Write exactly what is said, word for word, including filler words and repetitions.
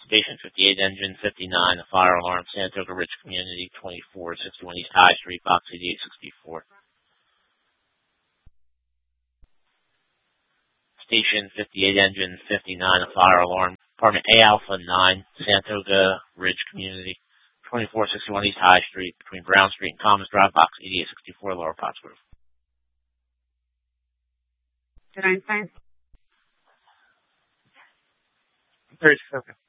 Station fifty-eight, Engine fifty-nine, a fire alarm, Santoga Ridge Community, twenty-four sixty-one East High Street, Box eighty-eight sixty-four. Station fifty-eight, Engine fifty-nine, a fire alarm, Apartment A Alpha nine, Santoga Ridge Community, twenty-four sixty-one East High Street, between Brown Street and Commons Drive, Box eighty-eight sixty-four, Lower Pottsgrove. Did I sign? Very okay.